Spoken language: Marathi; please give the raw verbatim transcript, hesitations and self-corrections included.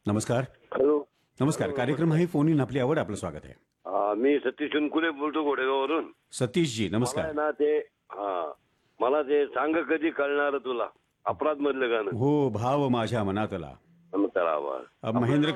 नमस्कार. हॅलो. नमस्कार. कार्यक्रम आहे फोन इन, आपली आवड, आपलं स्वागत आहे. हा, मी सतीश उनकुले बोलतो घोडेगाववरून. सतीशजी मला नमस्कार. आहे ना ते हा मला ते सांग कधी कळणार तुला, अपराध मधलं गाणं. हो, भाव माझ्या मनातला. करावा महेंद्र